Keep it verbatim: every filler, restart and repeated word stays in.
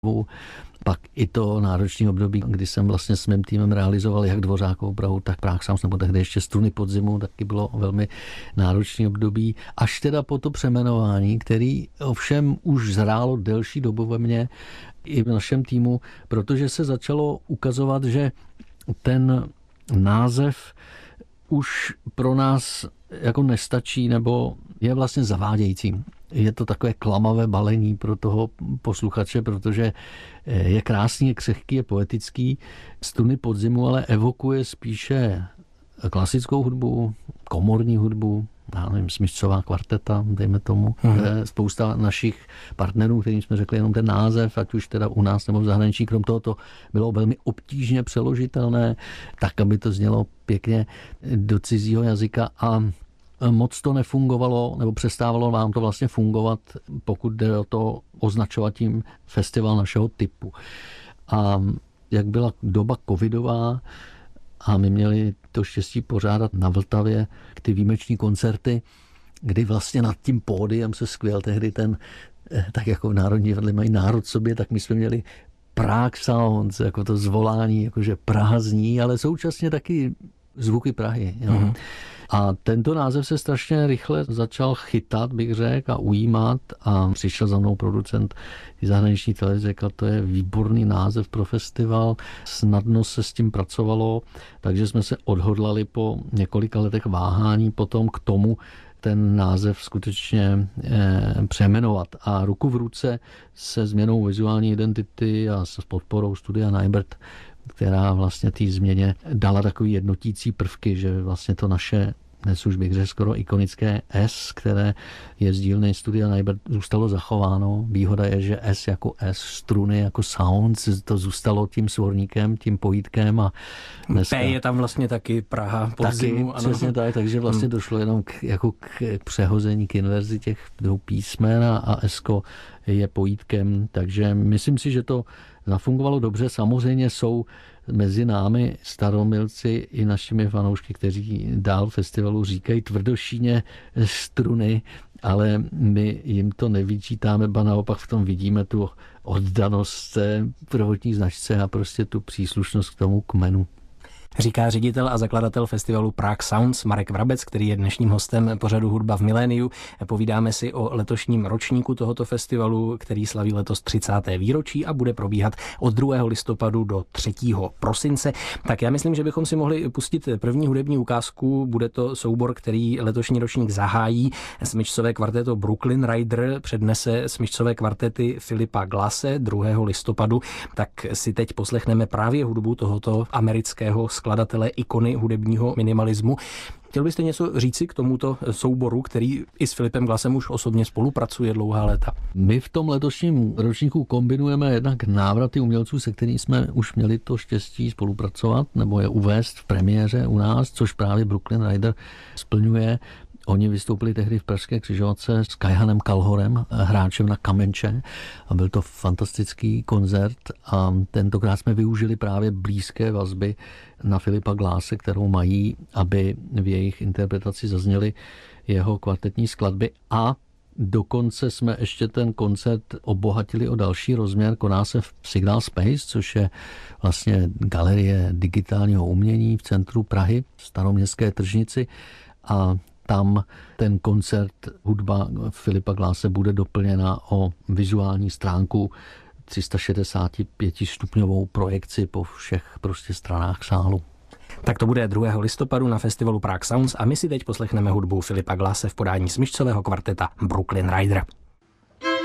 Pak i to náročné období, kdy jsem vlastně s mým týmem realizoval jak Dvořákovou Prahu, tak Prague Sounds, nebo tehdy ještě Struny podzimu, taky bylo velmi náročné období. Až teda po to přeměnování, který ovšem už zrálo delší dobu ve mně i v našem týmu, protože se začalo ukazovat, že ten název už pro nás jako nestačí, nebo je vlastně zavádějící. Je to takové klamavé balení pro toho posluchače, protože je krásný, je křehký, je poetický. Struny podzimu ale evokuje spíše klasickou hudbu, komorní hudbu, já nevím, smyčcová kvarteta, dejme tomu. Hmm. Spousta našich partnerů, kterým jsme řekli jenom ten název, ať už teda u nás nebo v zahraničí, krom toho to bylo velmi obtížně přeložitelné, tak, aby to znělo pěkně do cizího jazyka a moc to nefungovalo, nebo přestávalo nám to vlastně fungovat, pokud jde o to označovat tím festival našeho typu. A jak byla doba covidová a my měli to štěstí pořádat na Vltavě ty výjimeční koncerty, kdy vlastně nad tím pódiem se skvěl tehdy ten, tak jako v Národní divadle mají národ sobě, tak my jsme měli Prague Sounds, jako to zvolání, jakože Praha zní, ale současně taky zvuky Prahy. Jo. Mm-hmm. A tento název se strašně rychle začal chytat, bych řekl, a ujímat a přišel za mnou producent zahraniční televize, řekl, to je výborný název pro festival, snadno se s tím pracovalo, takže jsme se odhodlali po několika letech váhání potom k tomu ten název skutečně eh, přejmenovat. A ruku v ruce se změnou vizuální identity a s podporou studia Nybert, která vlastně té změně dala takový jednotící prvky, že vlastně to naše, dnes už bych řekl skoro ikonické S, které je z dílny studia Nybert, zůstalo zachováno. Výhoda je, že S jako S, struny jako sounds, to zůstalo tím svorníkem, tím pojítkem. A dneska... P je tam vlastně taky Praha podzimu. Taky, přesně tak, takže vlastně hmm. došlo jenom k, jako k přehození, k inverzi těch dvou písmen a S je pojítkem, takže myslím si, že to zafungovalo dobře. Samozřejmě jsou mezi námi staromilci i našimi fanoušky, kteří dál festivalu říkají tvrdošíně struny, ale my jim to nevyčítáme, ba naopak v tom vidíme tu oddanost prvotní značce a prostě tu příslušnost k tomu kmenu. Říká ředitel a zakladatel festivalu Prague Sounds Marek Vrabec, který je dnešním hostem pořadu Hudba v miléniu. Povídáme si o letošním ročníku tohoto festivalu, který slaví letos třicáté výročí a bude probíhat od druhého listopadu do třetího prosince. Tak já myslím, že bychom si mohli pustit první hudební ukázku. Bude to soubor, který letošní ročník zahájí. Smyčcové kvarteto Brooklyn Rider přednese smyčcové kvartety Philipa Glasse druhého listopadu. Tak si teď poslechneme právě hudbu tohoto amerického skladatele, ikony hudebního minimalismu. Chtěl byste něco říci k tomuto souboru, který i s Philipem Glassem už osobně spolupracuje dlouhá léta? My v tom letošním ročníku kombinujeme jednak návraty umělců, se kterými jsme už měli to štěstí spolupracovat, nebo je uvést v premiéře u nás, což právě Brooklyn Rider splňuje. Oni vystoupili tehdy v pražské křižovatce s Kajhanem Kalhorem, hráčem na kamenče, a byl to fantastický koncert a tentokrát jsme využili právě blízké vazby na Philipa Glasse, kterou mají, aby v jejich interpretaci zazněly jeho kvartetní skladby a dokonce jsme ještě ten koncert obohatili o další rozměr. Koná se v Signal Space, což je vlastně galerie digitálního umění v centru Prahy, staroměstské tržnici, a tam ten koncert hudba Philipa Glasse bude doplněna o vizuální stránku tři sta šedesát pět stupňovou projekci po všech prostě stranách sálu. Tak to bude druhého listopadu na festivalu Prague Sounds a my si teď poslechneme hudbu Philipa Glasse v podání smyčcového kvarteta Brooklyn Rider.